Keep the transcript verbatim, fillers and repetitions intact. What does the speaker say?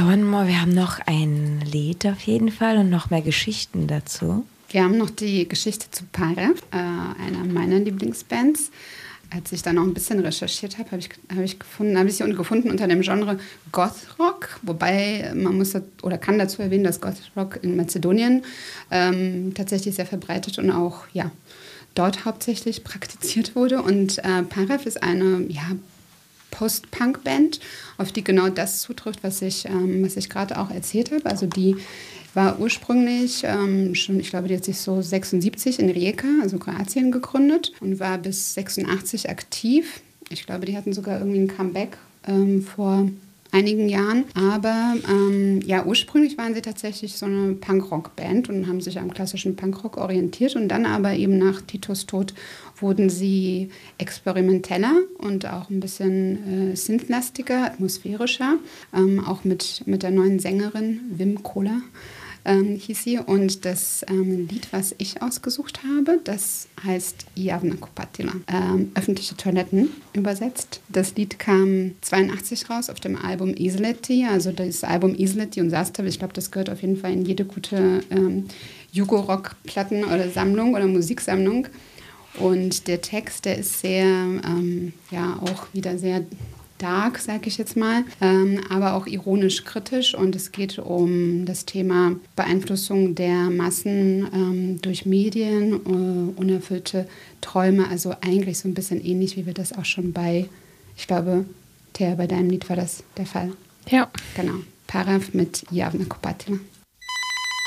schauen mal, wir haben noch ein Lied auf jeden Fall und noch mehr Geschichten dazu. Wir haben noch die Geschichte zu Parev, äh, einer meiner Lieblingsbands. Als ich dann noch ein bisschen recherchiert habe, habe ich, hab ich gefunden, habe ich sie gefunden unter dem Genre Goth-Rock. Wobei man muss oder kann dazu erwähnen, dass Goth-Rock in Mazedonien ähm, tatsächlich sehr verbreitet und auch ja, dort hauptsächlich praktiziert wurde. Und äh, Parev ist eine ja, Post-Punk-Band, auf die genau das zutrifft, was ich, ähm, was ich gerade auch erzählt habe. Also die war ursprünglich ähm, schon, ich glaube, die hat sich so sechsundsiebzig in Rijeka, also Kroatien, gegründet und war bis sechsundachtzig aktiv. Ich glaube, die hatten sogar irgendwie ein Comeback ähm, vor einigen Jahren. Aber ähm, ja, ursprünglich waren sie tatsächlich so eine Punkrock-Band und haben sich am klassischen Punkrock orientiert. Und dann aber eben nach Titos Tod wurden sie experimenteller und auch ein bisschen äh, synthlastiger, atmosphärischer. Ähm, auch mit, mit der neuen Sängerin Wim Kola. Ähm, hieß sie. Und das ähm, Lied, was ich ausgesucht habe, das heißt Javna Kupatila, ähm, öffentliche Toiletten übersetzt. Das Lied kam zweiundachtzig raus auf dem Album Izleti, also das Album Izleti und Sastav. Ich glaube, das gehört auf jeden Fall in jede gute ähm, Jugo-Rock-Platten- oder Sammlung oder Musiksammlung. Und der Text, der ist sehr, ähm, ja, auch wieder sehr dark, sage ich jetzt mal, ähm, aber auch ironisch kritisch. Und es geht um das Thema Beeinflussung der Massen ähm, durch Medien, äh, unerfüllte Träume. Also eigentlich so ein bisschen ähnlich, wie wir das auch schon bei, ich glaube, Thea, bei deinem Lied war das der Fall. Ja. Genau. Parev mit Javna Kupatila.